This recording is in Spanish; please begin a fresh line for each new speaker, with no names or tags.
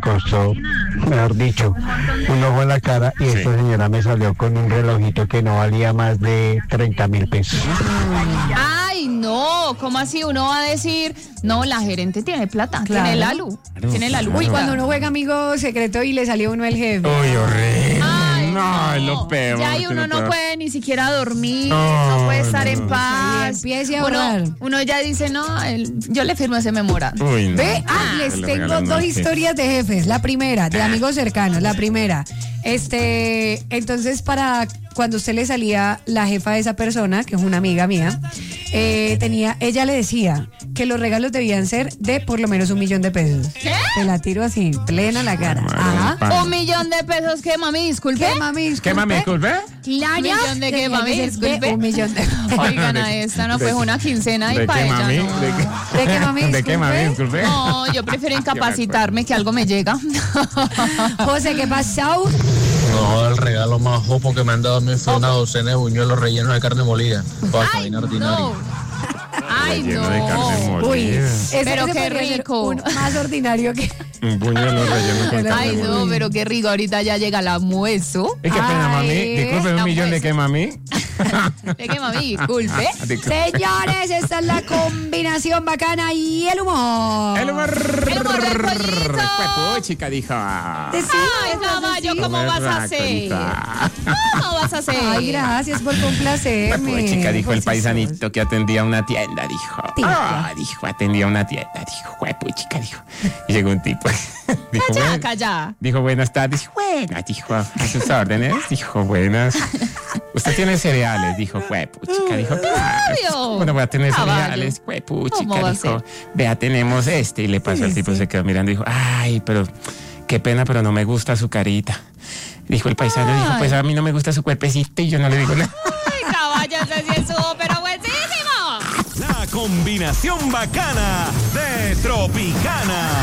costó, mejor dicho, un ojo en la cara y esta señora me salió con un relojito que no valía más de 30.000 pesos.
Ay, no, ¿cómo así? Uno va a decir, no, la gerente tiene plata,
Claro.
tiene la luz.
Uy, cuando uno juega amigo secreto y le salió uno el jefe.
Uy, horrible.
Ay,
No, es lo peor.
Ya ahí
que
uno no
puede-
puede ni siquiera dormir,
No,
no puede estar
no.
en paz.
Empiece a ahorrar.
Uno ya dice, no, yo le firmo ese memorando.
Uy, no.
Ve, les
Se lo
tengo
regalan
dos
al
historias de jefes. La primera, de amigos cercanos. La primera, entonces para cuando usted le salía la jefa de esa persona, que es una amiga mía, ella le decía que los regalos debían ser de por lo menos 1.000.000 de pesos.
¿Qué?
Te la tiro así, plena la cara. Ajá.
$1.000.000, ¿qué, mami? Disculpe.
¿Qué, mami? Disculpe.
¿Qué mami, disculpe?
Claro.
¿Un millón de qué,
Tenía
mami?
que ser de
Disculpe.
1.000.000 de
Oigan a esta, no, pues una quincena y
¿De
para
qué,
ella,
mami?
no.
¿De qué, mami?
¿De qué, mami?
Disculpe.
Disculpe.
No, yo prefiero incapacitarme que algo me llega.
José, ¿qué pasó?
No, el regalo más jopo que me han dado a mí fue una docena de buñuelos rellenos de carne molida. Para esa
Ay,
vaina ordinaria.
no. Ay,
Relleno de carne
no.
molida.
Uy, ese
Pero
se
qué
podría ser
rico.
un más ordinario que...
Un buñuelo relleno con carne
Ay, no,
molida.
pero qué rico. Ahorita ya llega el almuerzo.
¿Y qué pena, mami?
Ay,
Disculpe,
la
¿1.000.000 de
muestra.
qué, mami?
¿De qué, mami? Disculpe.
Señores, esta es la combinación bacana y el humor.
El humor.
El humor del pollito.
Pues, chica, dijo.
Ay, caballo, ¿cómo vas a hacer? ¿Cómo vas a hacer?
Ay, gracias por complacerme.
Pues, chica, dijo el
José
paisanito que atendía una tienda, dijo.
Tía.
Dijo, atendía una tienda, dijo, pues, chica, dijo. Y llegó un tipo. Dijo,
Calla,
"Bueno".
calla.
Dijo, buenas tardes. Buenas, dijo, a sus órdenes. Dijo, buenas. Usted tiene cereales, dijo, chica, dijo, claro.
Obvio.
Bueno, voy a tener
Caballo.
cereales,
¿Cómo
chica,
va a
dijo,
ser?
vea, tenemos este. Y le pasó el tipo, se quedó mirando y dijo, ay, pero qué pena, pero no me gusta su carita. Dijo el paisano, dijo, pues a mí no me gusta su cuerpecito y yo no le digo nada.
Ay, caballo, ese sí es súper buenísimo.
La combinación bacana de Tropicana.